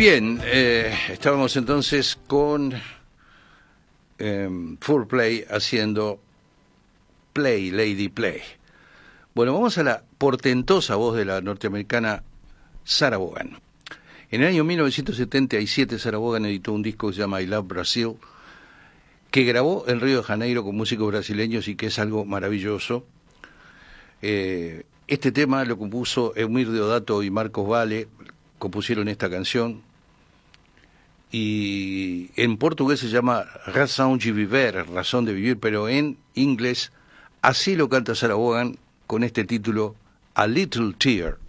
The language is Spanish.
Bien, estábamos entonces con Full Play haciendo Play, Lady Play. Bueno, vamos a la portentosa voz de la norteamericana Sarah Vaughan. En el año 1977 Sarah Vaughan editó un disco que se llama I Love Brazil, que grabó en Río de Janeiro con músicos brasileños y que es algo maravilloso. Este tema lo compuso Eumir Deodato y Marcos Valle, compusieron esta canción, y en portugués se llama Razão de Viver, razón de vivir, pero en inglés así lo canta Sarah Vaughan con este título, A Little Tear.